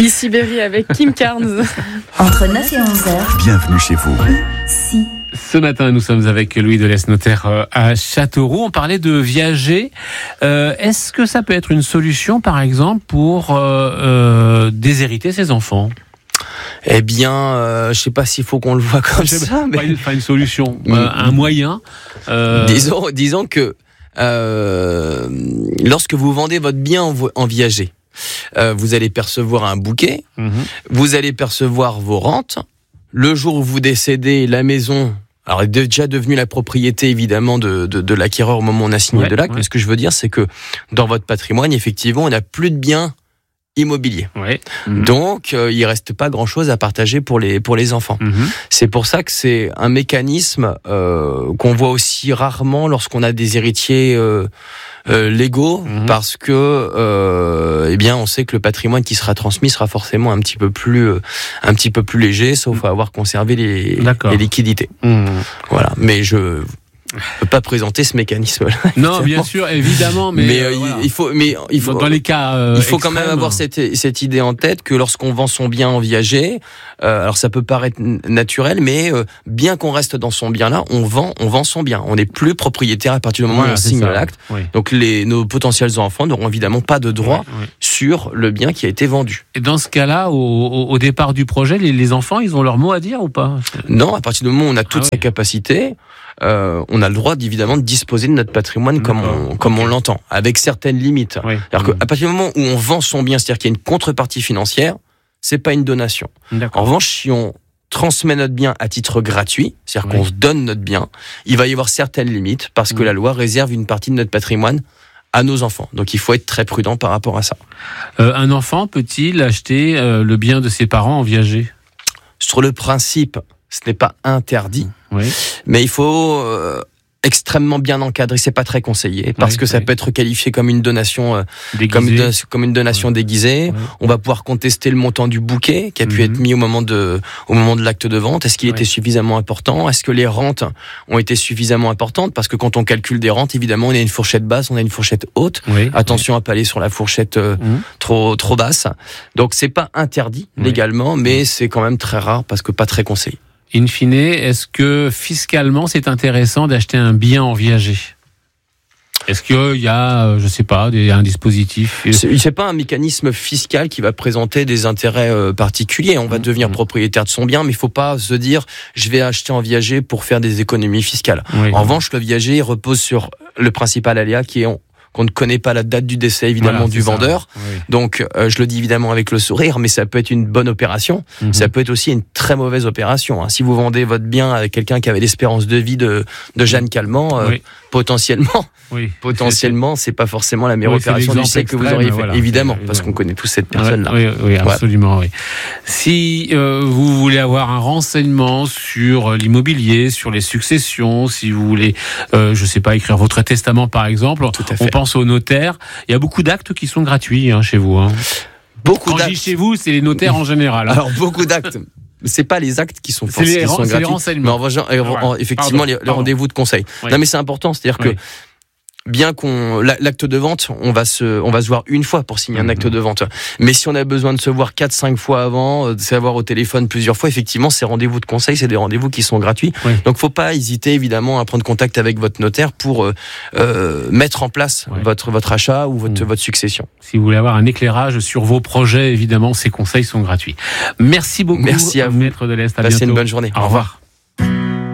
Ici Berry avec Kim Carnes. Entre 9 et 11 heures. Bienvenue chez vous. Si. Ce matin, nous sommes avec Louis Delestre, notaire à Châteauroux. On parlait de viager. Est-ce que ça peut être une solution, par exemple, pour déshériter ses enfants ? Eh bien, je sais pas s'il faut qu'on le voit comme ça, mais pas une solution, un moyen. Disons que lorsque vous vendez votre bien en viager, vous allez percevoir un bouquet, vous allez percevoir vos rentes. Le jour où vous décédez, la maison, alors est déjà devenue la propriété évidemment de l'acquéreur au moment où on a signé de l'acte. Mais ce que je veux dire, c'est que dans votre patrimoine, effectivement, on n'a plus de biens immobilier. Donc, il reste pas grand-chose à partager pour les enfants. C'est pour ça que c'est un mécanisme qu'on voit aussi rarement lorsqu'on a des héritiers légaux, parce que eh bien, on sait que le patrimoine qui sera transmis sera forcément un petit peu plus léger, sauf à avoir conservé les liquidités. Voilà. Mais je peux pas présenter ce mécanisme-là. Non, bien sûr, évidemment, mais voilà. il faut dans les cas il faut quand extrêmes, même avoir cette idée en tête que lorsqu'on vend son bien en viager, alors ça peut paraître naturel, mais bien qu'on reste dans son bien là, on vend son bien. On n'est plus propriétaire à partir du moment où on signe l'acte. Donc nos potentiels enfants n'auront évidemment pas de droit sur le bien qui a été vendu. Et dans ce cas-là, au départ du projet, les enfants, ils ont leur mot à dire ou pas ? Non, à partir du moment où on a toute sa capacité, on a le droit évidemment de disposer de notre patrimoine comme on l'entend, avec certaines limites. C'est-à-dire qu'à partir du moment où on vend son bien, c'est-à-dire qu'il y a une contrepartie financière, c'est pas une donation. En revanche, si on transmet notre bien à titre gratuit, c'est-à-dire qu'on se donne notre bien, il va y avoir certaines limites parce que la loi réserve une partie de notre patrimoine à nos enfants. Donc il faut être très prudent par rapport à ça. Un enfant peut-il acheter le bien de ses parents en viager ? Sur le principe, ce n'est pas interdit, mais il faut extrêmement bien encadré. C'est pas très conseillé parce que ça peut être qualifié comme une donation, comme une donation déguisée. On va pouvoir contester le montant du bouquet qui a pu être mis au moment de l'acte de vente. Est-ce qu'il était suffisamment important ? Est-ce que les rentes ont été suffisamment importantes ? Parce que quand on calcule des rentes, évidemment, on a une fourchette basse, on a une fourchette haute. Attention à pas aller sur la fourchette trop basse. Donc c'est pas interdit légalement, mais c'est quand même très rare parce que pas très conseillé. In fine, est-ce que fiscalement c'est intéressant d'acheter un bien en viager ? Est-ce qu'il y a, je sais pas, un dispositif ? C'est pas un mécanisme fiscal qui va présenter des intérêts particuliers. On va devenir propriétaire de son bien, mais il faut pas se dire je vais acheter en viager pour faire des économies fiscales. En revanche, le viager repose sur le principal aléa qui est qu'on ne connaît pas la date du décès évidemment du vendeur. Donc je le dis évidemment avec le sourire, mais ça peut être une bonne opération, ça peut être aussi une très mauvaise opération. Si vous vendez votre bien avec quelqu'un qui avait l'espérance de vie de Jeanne Calment, potentiellement c'est pas forcément la meilleure opération du siècle que vous auriez fait, évidemment, parce qu'on connaît tous cette personne-là. Oui, absolument. Si vous voulez avoir un renseignement sur l'immobilier, sur les successions, si vous voulez, je sais pas, écrire votre testament par exemple, on pense au notaire. Il y a beaucoup d'actes qui sont gratuits chez vous. Beaucoup d'actes. Quand je dis chez vous, c'est les notaires en général. Alors beaucoup d'actes. C'est pas les actes qui sont gratuits. C'est les renseignements. Mais effectivement, les rendez-vous de conseil. Non, mais c'est important, c'est-à-dire que bien qu'on l'acte de vente, on va se voir une fois pour signer un acte de vente. Mais si on a besoin de se voir 4-5 fois avant, de se voir au téléphone plusieurs fois, effectivement, ces rendez-vous de conseil, c'est des rendez-vous qui sont gratuits. Donc, faut pas hésiter évidemment à prendre contact avec votre notaire pour mettre en place votre achat ou votre succession. Si vous voulez avoir un éclairage sur vos projets, évidemment, ces conseils sont gratuits. Merci beaucoup. Merci à vous, Maître Delestre. Passez une bonne journée. Au revoir.